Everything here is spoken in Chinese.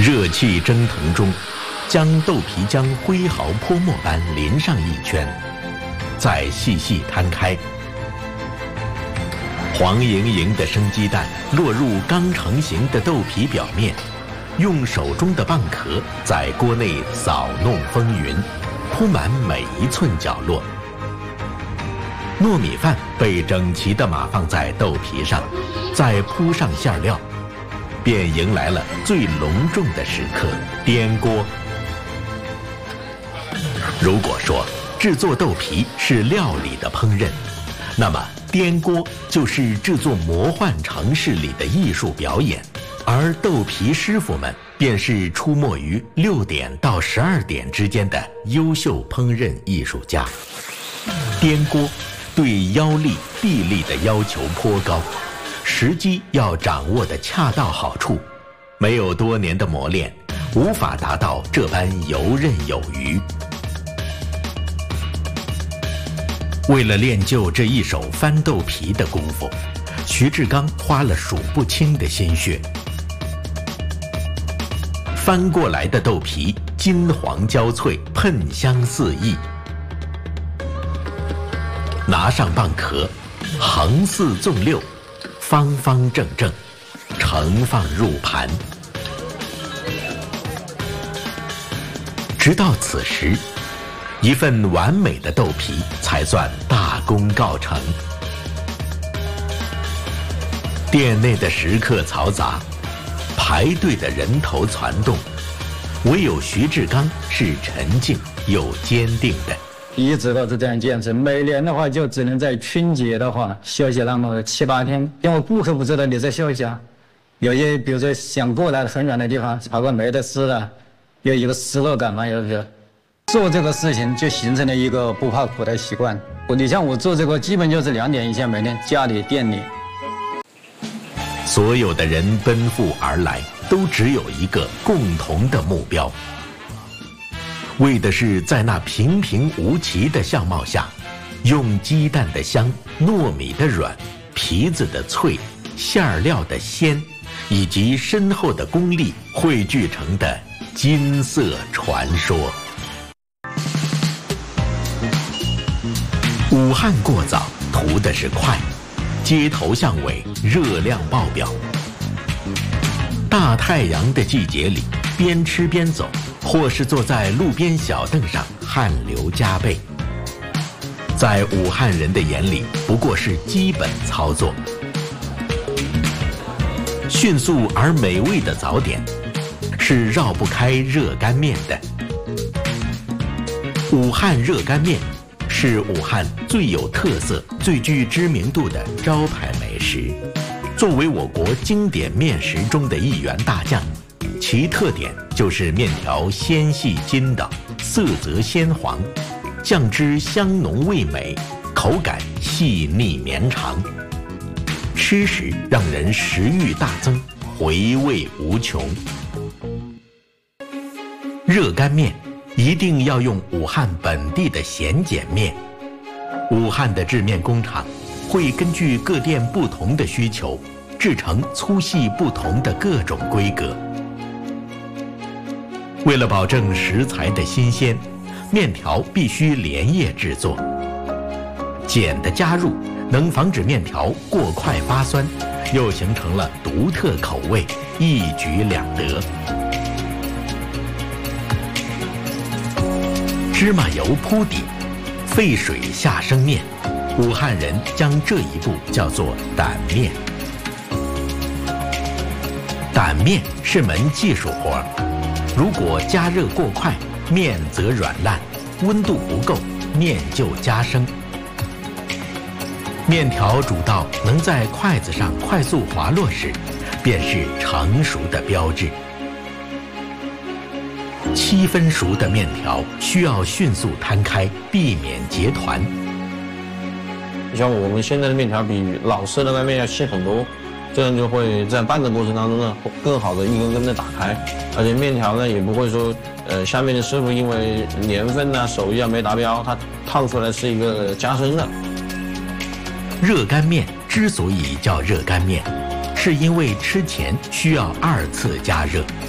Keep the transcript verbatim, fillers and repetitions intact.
热气蒸腾中，将豆皮浆挥毫泼墨般淋上一圈，再细细摊开。黄莹莹的生鸡蛋落入刚成型的豆皮表面，用手中的蚌壳在锅内扫弄风匀，铺满每一寸角落。糯米饭被整齐地码放在豆皮上，再铺上馅料，便迎来了最隆重的时刻——颠锅。如果说制作豆皮是料理的烹饪，那么颠锅就是制作魔幻城市里的艺术表演，而豆皮师傅们便是出没于六点到十二点之间的优秀烹饪艺术家。颠锅对腰力、臂力的要求颇高，时机要掌握得恰到好处，没有多年的磨练，无法达到这般游刃有余。为了练就这一手翻豆皮的功夫，徐志刚花了数不清的心血。翻过来的豆皮金黄焦脆，喷香四溢。拿上蚌壳，横四纵六，方方正正，盛放入盘。直到此时，一份完美的豆皮才算大功告成。店内的食客嘈杂，排队的人头攒动，唯有徐志刚是沉静又坚定的。 一直都是这样坚持，每年的话就只能在春节的话休息那么七八天，因为顾客不知道你在休息啊。有些比如说想过来很远的地方，跑过没得吃了，有一个失落感嘛，有时候。做这个事情就形成了一个不怕苦的习惯。你像我做这个，基本就是两点一线，每天家里店里。 所有的人奔赴而来，都只有一个共同的目标，为的是在那平平无奇的相貌下，用鸡蛋的香、糯米的软、皮子的脆、馅料的鲜，以及深厚的功力汇聚成的金色传说。武汉过早图的是快，街头巷尾热量爆表。大太阳的季节里，边吃边走，或是坐在路边小凳上，汗流浃背。在武汉人的眼里，不过是基本操作。迅速而美味的早点，是绕不开热干面的。武汉热干面是武汉最有特色、最具知名度的招牌美食。作为我国经典面食中的一员大将，其特点就是面条纤细筋道，色泽鲜黄，酱汁香浓味美，口感细腻绵长，吃时让人食欲大增，回味无穷。热干面一定要用武汉本地的咸碱面。武汉的制面工厂会根据各店不同的需求，制成粗细不同的各种规格。为了保证食材的新鲜，面条必须连夜制作。碱的加入能防止面条过快发酸，又形成了独特口味，一举两得。芝麻油铺底，沸水下生面，武汉人将这一步叫做胆面。胆面是门技术活儿，如果加热过快，面则软烂，温度不够，面就加生。面条煮到能在筷子上快速滑落时，便是成熟的标志。七分熟的面条需要迅速摊开，避免结团。 像我们现在的面条比老式的那面要细很多，这样就会在拌的过程当中呢，更好的一根根的打开，而且面条呢也不会说，呃，下面的师傅因为年份啊、手艺啊没达标，它烫出来是一个加生的。 热干面之所以叫热干面，是因为吃前需要二次加热。